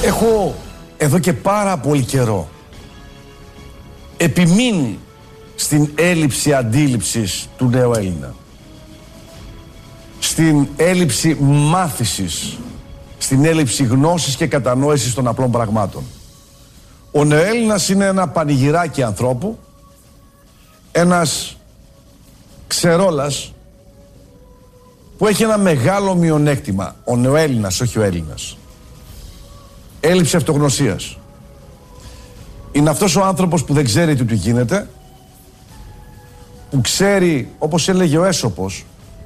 Έχω εδώ και πάρα πολύ καιρό επιμείνει στην έλλειψη αντίληψης του νέου Έλληνα, στην έλλειψη μάθησης, στην έλλειψη γνώσης και κατανόησης των απλών πραγμάτων. Ο νεοέλληνας είναι ένα πανηγυράκι ανθρώπου, ένας ξερόλας που έχει ένα μεγάλο μειονέκτημα. Ο νεοέλληνας, όχι ο Έλληνας. Έλλειψη αυτογνωσίας. Είναι αυτός ο άνθρωπος που δεν ξέρει τι του γίνεται, που ξέρει, όπως έλεγε ο Έσωπος,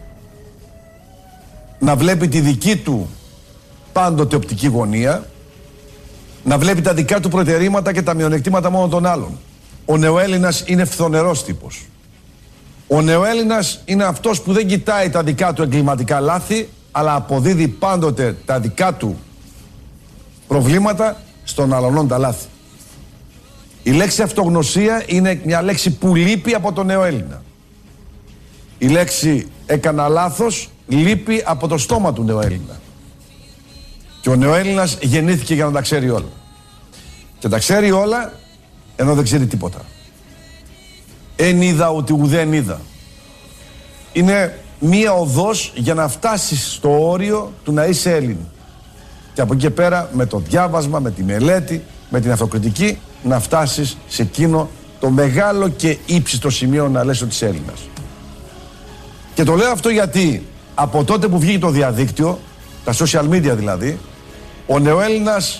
να βλέπει τη δική του πάντοτε οπτική γωνία, να βλέπει τα δικά του προτερήματα και τα μειονεκτήματα μόνο των άλλων. Ο νεοέλληνας είναι φθονερός τύπος. Ο νεοέλληνας είναι αυτός που δεν κοιτάει τα δικά του εγκληματικά λάθη, αλλά αποδίδει πάντοτε τα δικά του προβλήματα στον αλλωνών τα λάθη. Η λέξη αυτογνωσία είναι μια λέξη που λείπει από τον νεοέλληνα. Η λέξη έκανα λάθος λείπει από το στόμα του νεοέλληνα. Και ο νεοέλληνας γεννήθηκε για να τα ξέρει όλα. Και τα ξέρει όλα ενώ δεν ξέρει τίποτα. Εν είδα ότι ουδέν είδα. Είναι μία οδός για να φτάσεις στο όριο του να είσαι Έλληνα. Και από εκεί και πέρα με το διάβασμα, με τη μελέτη, με την αυτοκριτική να φτάσεις σε εκείνο το μεγάλο και ύψιστο σημείο να λες ότι είσαι Έλληνας. Και το λέω αυτό γιατί από τότε που βγήκε το διαδίκτυο, τα social media δηλαδή, ο νεοέλληνας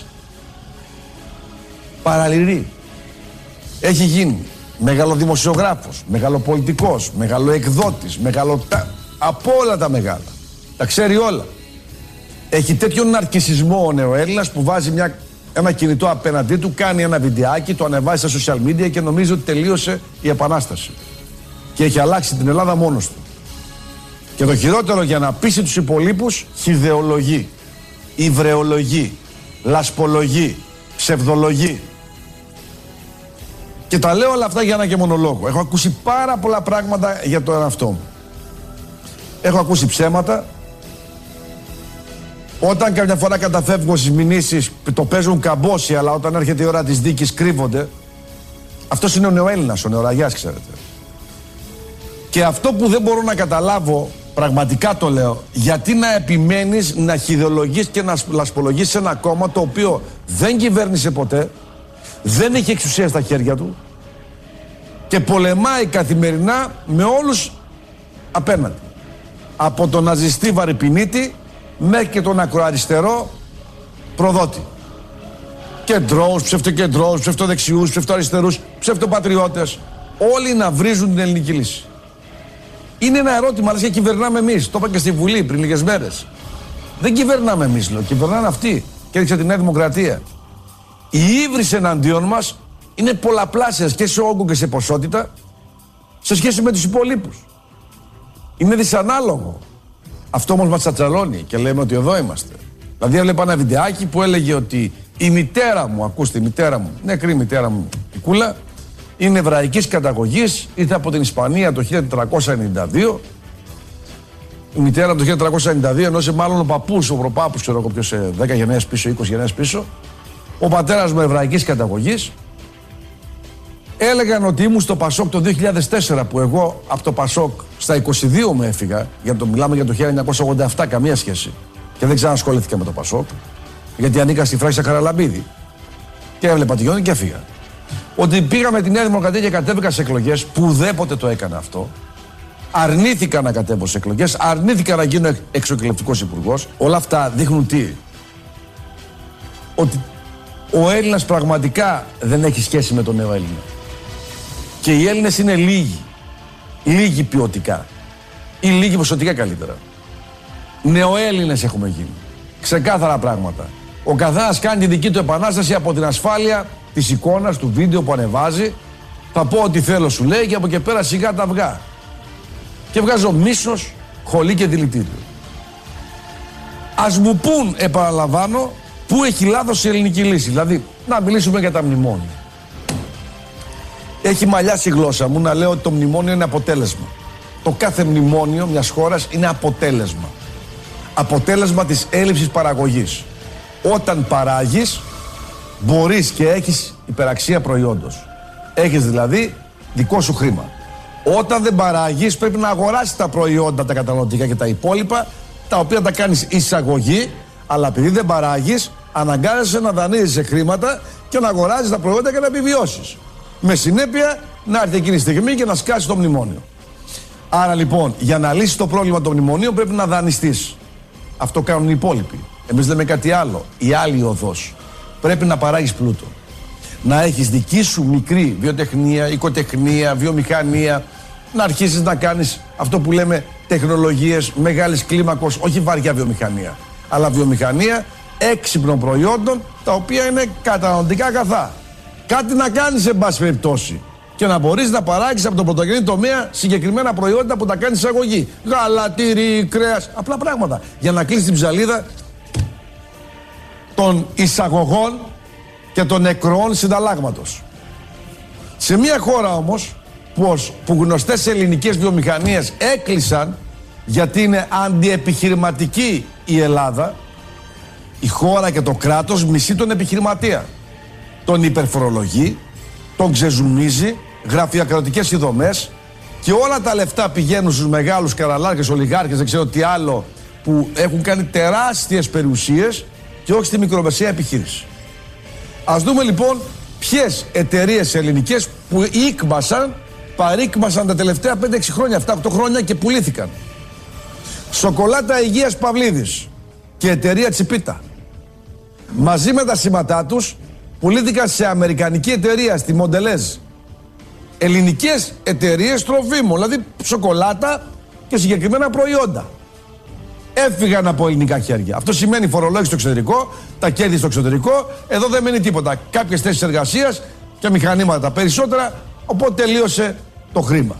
παραλυρεί. Έχει γίνει μεγαλοδημοσιογράφος, μεγαλοπολιτικός, μεγαλοεκδότης, από όλα τα μεγάλα. Τα ξέρει όλα. Έχει τέτοιον ναρκισσισμό ο νεοέλληνας που βάζει ένα κινητό απέναντί του, κάνει ένα βιντεάκι, το ανεβάζει στα social media και νομίζει ότι τελείωσε η Επανάσταση. Και έχει αλλάξει την Ελλάδα μόνος του. Και το χειρότερο, για να πείσει τους υπολείπους, χυδεολογεί, υβρεολογεί, λασπολογεί, ψευδολογεί. Και τα λέω όλα αυτά για ένα και μόνο λόγο. Έχω ακούσει πάρα πολλά πράγματα για τον εαυτό μου. Έχω ακούσει ψέματα. Όταν κάποια φορά καταφεύγω στις μηνύσεις, το παίζουν καμπόσι, αλλά όταν έρχεται η ώρα της δίκης κρύβονται. Αυτός είναι ο νεοέλληνας, ο νεοραγιάς, ξέρετε. Και αυτό που δεν μπορώ να καταλάβω, πραγματικά το λέω, γιατί να επιμένεις να χυδεολογείς και να λασπολογείς ένα κόμμα το οποίο δεν κυβέρνησε ποτέ, δεν έχει εξουσία στα χέρια του και πολεμάει καθημερινά με όλους απέναντι. Από τον ναζιστή Βαρυπινίτη μέχρι και τον ακροαριστερό προδότη. Κεντρώους, ψευτοκεντρώους, ψευτοδεξιούς, ψευτοαριστερούς, ψευτοπατριώτες. Όλοι να βρίζουν την ελληνική λύση. Είναι ένα ερώτημα, αλλά και κυβερνάμε εμείς. Το είπα και στη Βουλή πριν λίγες μέρες. Δεν κυβερνάμε εμείς, λέω. Κυβερνάνε αυτοί. Και έδειξε τη Νέα Δημοκρατία. Η ύβριση εναντίον μας είναι πολλαπλάσιας και σε όγκο και σε ποσότητα σε σχέση με τους υπολείπους. Είναι δυσανάλογο. Αυτό όμως μας τσατσαλώνει και λέμε ότι εδώ είμαστε. Δηλαδή έβλεπα ένα βιντεάκι που έλεγε ότι η μητέρα μου, ακούστε, η μητέρα μου, νεκρή μητέρα μου, η Κούλα, είναι εβραϊκής καταγωγής, ήρθε από την Ισπανία το 1492. Η μητέρα το 1492 εννοούσε μάλλον ο παππούς, ο προπάπους, ξέρω εγώ ποιος, 10 γενναίες πίσω, 20 γενναίες πίσω. Ο πατέρας μου εβραϊκής καταγωγής. Έλεγαν ότι ήμουν στο Πασόκ το 2004, που εγώ από το Πασόκ στα 22 μου έφυγα, μιλάμε για το 1987, καμία σχέση. Και δεν ξανασχολήθηκα με το Πασόκ, γιατί ανήκα στη φράση Καραλαμπίδη. Και έβλεπα τη Γιόνι και έφυγα. Ότι πήγα με τη Νέα Δημοκρατία και κατέβηκα σε εκλογές, που ουδέποτε το έκανα αυτό. Αρνήθηκα να κατέβω σε εκλογές, αρνήθηκα να γίνω εξωεκλογικός υπουργός. Όλα αυτά δείχνουν τι? Ότι ο Έλληνας πραγματικά δεν έχει σχέση με τον νέο Έλληνα. Και οι Έλληνες είναι λίγοι. Λίγοι ποιοτικά. Ή λίγοι ποσοτικά καλύτερα. Νεοέλληνες έχουμε γίνει. Ξεκάθαρα πράγματα. Ο καθένας κάνει τη δική του επανάσταση από την ασφάλεια της εικόνας, του βίντεο που ανεβάζει. Θα πω ό,τι θέλω, σου λέει, και από εκεί πέρα σιγά τα αυγά. Και βγάζω μίσος, χολή και δηλητήριο. Ας μου πούν, επαναλαμβάνω, πού έχει λάθος η ελληνική λύση. Δηλαδή, να μιλήσουμε για τα μνημόνια. Έχει μαλλιάσει η γλώσσα μου να λέω ότι το μνημόνιο είναι αποτέλεσμα. Το κάθε μνημόνιο μιας χώρας είναι αποτέλεσμα. Αποτέλεσμα της έλλειψης παραγωγής. Όταν παράγεις, μπορείς και έχεις υπεραξία προϊόντος. Έχεις δηλαδή δικό σου χρήμα. Όταν δεν παράγεις, πρέπει να αγοράσεις τα προϊόντα, τα καταναλωτικά και τα υπόλοιπα, τα οποία τα κάνεις εισαγωγή, αλλά επειδή δεν παράγεις, αναγκάζεσαι να δανείζεσαι χρήματα και να αγοράζεις τα προϊόντα και να επιβιώσεις. Με συνέπεια να έρθει εκείνη τη στιγμή και να σκάσει το μνημόνιο. Άρα λοιπόν, για να λύσεις το πρόβλημα των μνημονίων πρέπει να δανειστείς. Αυτό κάνουν οι υπόλοιποι. Εμείς λέμε κάτι άλλο. Η άλλη οδός. Πρέπει να παράγεις πλούτο. Να έχεις δική σου μικρή βιοτεχνία, οικοτεχνία, βιομηχανία. Να αρχίσεις να κάνεις αυτό που λέμε τεχνολογίες μεγάλης κλίμακος, όχι βαριά βιομηχανία, αλλά βιομηχανία έξυπνων προϊόντων, τα οποία είναι καταναλωτικά αγαθά. Κάτι να κάνεις εν πάση περιπτώσει και να μπορείς να παράγεις από τον πρωτογενή τομέα συγκεκριμένα προϊόντα που τα κάνεις εισαγωγή. Γάλα, τυρί, κρέας, απλά πράγματα. Για να κλείσεις την ψαλίδα των εισαγωγών και των εκροών συνταλλάγματος. Σε μια χώρα όμως που γνωστές ελληνικές βιομηχανίες έκλεισαν γιατί είναι αντιεπιχειρηματική η Ελλάδα, η χώρα και το κράτος μισεί τον επιχειρηματία. Τον υπερφορολογεί, τον ξεζουμίζει, γραφειοκρατικές ειδομές και όλα τα λεφτά πηγαίνουν στους μεγάλους καραλάρχες, ολιγάρχες, δεν ξέρω τι άλλο, που έχουν κάνει τεράστιες περιουσίες και όχι στη μικρομεσαία επιχείρηση. Ας δούμε λοιπόν ποιες εταιρείες ελληνικές που παρήκμασαν τα τελευταία 5-6 χρόνια, 7-8 χρόνια και πουλήθηκαν. Σοκολάτα Υγείας Παυλίδης και εταιρεία Τσιπίτα. Μαζί με τα σήματά τους πουλήθηκαν σε αμερικανική εταιρεία, στη Μοντελέζ. Ελληνικές εταιρείες τροφίμων, δηλαδή σοκολάτα και συγκεκριμένα προϊόντα. Έφυγαν από ελληνικά χέρια. Αυτό σημαίνει φορολόγηση στο εξωτερικό, τα κέρδη στο εξωτερικό. Εδώ δεν μένει τίποτα. Κάποιες θέσεις εργασίας και μηχανήματα περισσότερα, οπότε τελείωσε το χρήμα.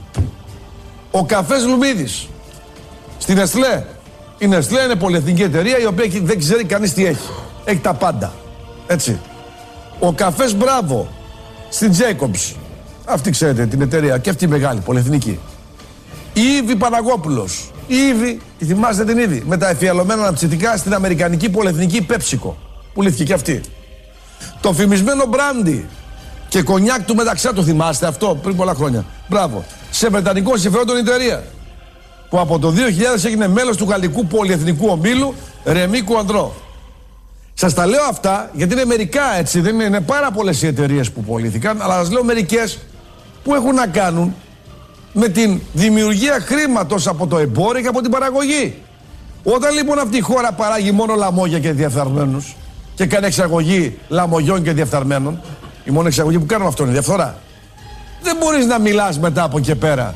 Ο καφές Λουμίδης στην Νεστλέ. Η Νεστλέ είναι πολυεθνική εταιρεία η οποία δεν ξέρει κανείς τι έχει. Έχει τα πάντα. Έτσι. Ο καφές Μπράβο στην Jacobs. Αυτή ξέρετε την εταιρεία και αυτή μεγάλη, πολυεθνική. Η Ήβη Παναγόπουλος. Η Ήβη, θυμάστε την Ήβη, με τα εφιαλωμένα αναψυκτικά στην αμερικανική πολυεθνική PepsiCo. Πουλήθηκε και αυτή. Το φημισμένο μπράντι και κονιάκ του μεταξά, το θυμάστε αυτό πριν πολλά χρόνια. Μπράβο. Σε βρετανικό συμφέρον εταιρεία. Που από το 2000 έγινε μέλος του γαλλικού πολυεθνικού ομίλου Ρεμί Κουαντρό. Σας τα λέω αυτά γιατί είναι μερικά, έτσι, δεν είναι πάρα πολλές οι εταιρείες που πωλήθηκαν, αλλά σας λέω μερικές που έχουν να κάνουν με την δημιουργία χρήματος από το εμπόριο και από την παραγωγή. Όταν λοιπόν αυτή η χώρα παράγει μόνο λαμόγια και διαφθαρμένους και κάνει εξαγωγή λαμογιών και διαφθαρμένων, η μόνη εξαγωγή που κάνουμε αυτό είναι διαφθορά. Δεν μπορείς να μιλάς μετά από εκεί πέρα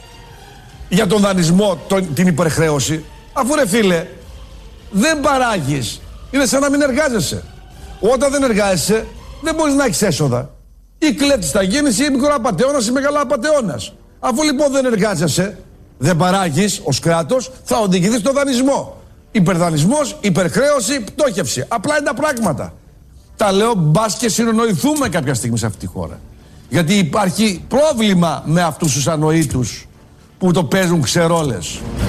για τον δανεισμό, την υπερχρέωση, αφού ρε φίλε δεν παράγεις. Είναι σαν να μην εργάζεσαι. Όταν δεν εργάζεσαι, δεν μπορείς να έχεις έσοδα. Ή κλέφτης θα γίνεις, ή μικροαπατεώνας ή μεγαλοαπατεώνας. Αφού λοιπόν δεν εργάζεσαι, δεν παράγεις ως κράτος, θα οδηγηθείς στο δανεισμό. Υπερδανεισμός, υπερχρέωση, πτώχευση. Απλά είναι τα πράγματα. Τα λέω μπας και συνονοηθούμε κάποια στιγμή σε αυτή τη χώρα. Γιατί υπάρχει πρόβλημα με αυτούς τους ανοήτους που το παίζουν ξερόλες.